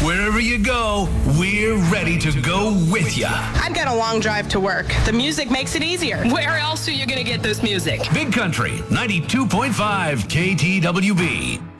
Wherever you go, we're ready to go with you. I've got a long drive to work. The music makes it easier. Where else are you going to get this music? Big Country, 92.5 KTWB.